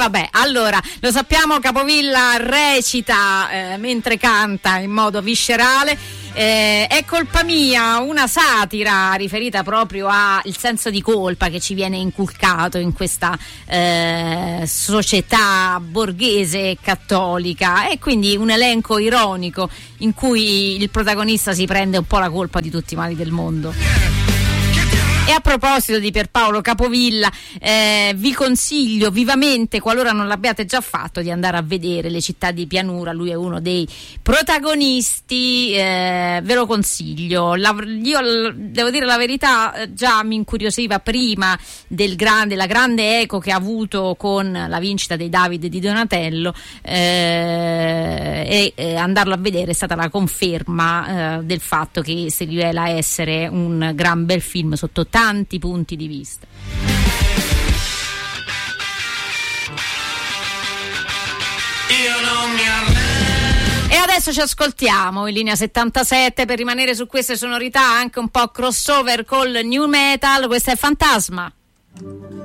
vabbè, allora, lo sappiamo, Capovilla recita mentre canta in modo viscerale. È colpa mia, una satira riferita proprio al senso di colpa che ci viene inculcato in questa società borghese e cattolica, e quindi un elenco ironico in cui il protagonista si prende un po' la colpa di tutti i mali del mondo. E a proposito di Pierpaolo Capovilla, vi consiglio vivamente, qualora non l'abbiate già fatto, di andare a vedere Le città di pianura. Lui è uno dei protagonisti, ve lo consiglio. Io devo dire la verità, già mi incuriosiva prima della grande eco che ha avuto con la vincita dei David di Donatello, e andarlo a vedere è stata la conferma del fatto che si rivela essere un gran bel film sotto tanti punti di vista. E adesso ci ascoltiamo in linea 77 per rimanere su queste sonorità anche un po' crossover col new metal. Questo è Fantasma.